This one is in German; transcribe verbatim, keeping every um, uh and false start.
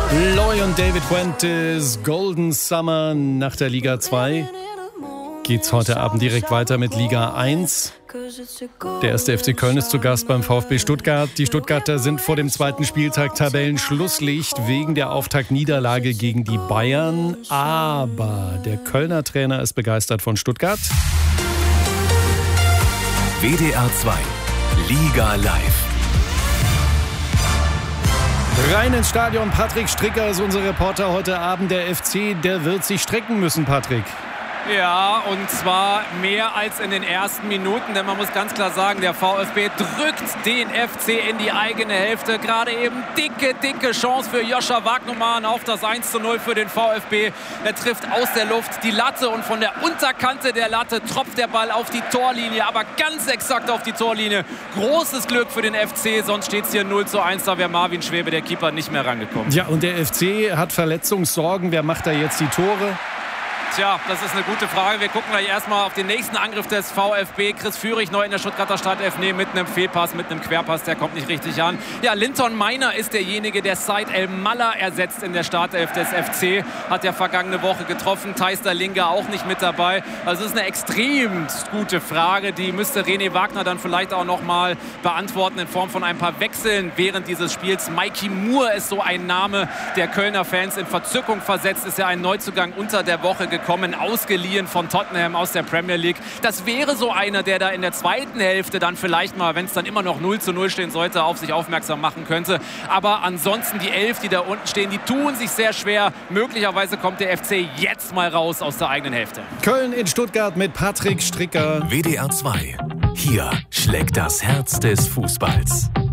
Loy und David Fuentes, Golden Summer. Nach der Liga zwei geht's heute Abend direkt weiter mit Liga eins. Der erste F C Köln ist zu Gast beim VfB Stuttgart. Die Stuttgarter sind vor dem zweiten Spieltag Tabellenschlusslicht wegen der Auftaktniederlage gegen die Bayern. Aber der Kölner Trainer ist begeistert von Stuttgart. W D R zwei Liga live. Rein ins Stadion. Patrick Stricker ist unser Reporter heute Abend. Der F C, der wird sich strecken müssen, Patrick. Ja, und zwar mehr als in den ersten Minuten, denn man muss ganz klar sagen, der VfB drückt den F C in die eigene Hälfte. Gerade eben dicke, dicke Chance für Joscha Wagnumann auf das eins zu null für den VfB. Er trifft aus der Luft die Latte und von der Unterkante der Latte tropft der Ball auf die Torlinie, aber ganz exakt auf die Torlinie. Großes Glück für den F C, sonst steht es hier null zu eins, da wäre Marvin Schwebe, der Keeper, nicht mehr rangekommen. Ja, und der F C hat Verletzungssorgen. Wer macht da jetzt die Tore? Tja, das ist eine gute Frage. Wir gucken gleich erstmal auf den nächsten Angriff des VfB. Chris Führig neu in der Stuttgarter Startelf. Nee, mit einem Fehlpass, mit einem Querpass, der kommt nicht richtig an. Ja, Linton Meiner ist derjenige, der Said El-Mallah ersetzt in der Startelf des F C. Hat ja vergangene Woche getroffen. Theister Linker auch nicht mit dabei. Also es ist eine extrem gute Frage. Die müsste René Wagner dann vielleicht auch noch mal beantworten in Form von ein paar Wechseln während dieses Spiels. Mikey Moore ist so ein Name, der Kölner Fans in Verzückung versetzt. Ist ja ein Neuzugang unter der Woche gekommen. Kommen, ausgeliehen von Tottenham aus der Premier League. Das wäre so einer, der da in der zweiten Hälfte dann vielleicht mal, wenn es dann immer noch null zu null stehen sollte, auf sich aufmerksam machen könnte. Aber ansonsten die Elf, die da unten stehen, die tun sich sehr schwer. Möglicherweise kommt der F C jetzt mal raus aus der eigenen Hälfte. Köln in Stuttgart mit Patrick Stricker. W D R zwei. Hier schlägt das Herz des Fußballs.